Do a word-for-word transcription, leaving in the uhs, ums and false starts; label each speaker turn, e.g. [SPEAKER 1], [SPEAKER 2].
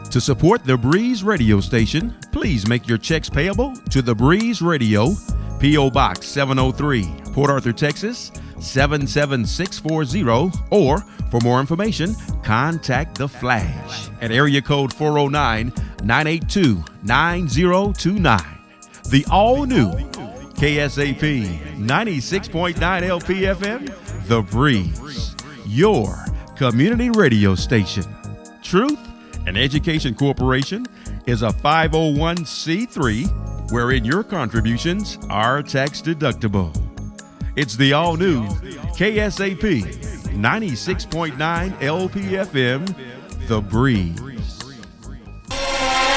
[SPEAKER 1] To support the Breeze Radio station, please make your checks payable to the Breeze Radio, P O. Box seven oh three, Port Arthur, Texas seven seven six four zero, or for more information, contact The Flash at area code four oh nine, nine eight two, nine oh two nine. The all-new K S A P ninety-six point nine L P F M, The Breeze, your community radio station. Truth and Education Corporation is a five oh one c three wherein your contributions are tax deductible. It's the all-new K S A P ninety-six point nine L P F M, The Breeze.